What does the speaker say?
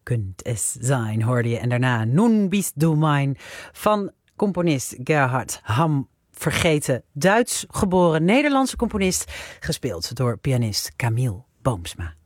kunt es zijn, hoorde je. En daarna Nun bist du mein van componist Gerhard Ham. Vergeten Duits geboren Nederlandse componist, gespeeld door pianist Camille Boomsma.